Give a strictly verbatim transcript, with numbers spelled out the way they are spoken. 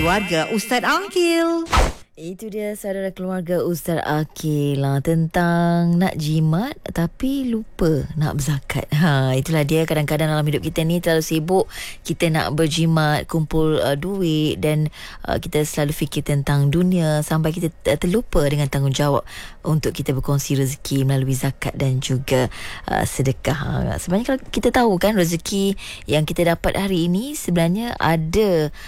keluarga Ustaz Aqil. Itu dia saudara keluarga Ustaz Aqil lah, tentang nak jimat tapi lupa nak berzakat. Ha, itulah dia, kadang-kadang dalam hidup kita ni terlalu sibuk kita nak berjimat, kumpul uh, duit dan uh, kita selalu fikir tentang dunia sampai kita terlupa dengan tanggungjawab untuk kita berkongsi rezeki melalui zakat dan juga uh, sedekah. Ha, sebenarnya kalau kita tahu kan rezeki yang kita dapat hari ini sebenarnya ada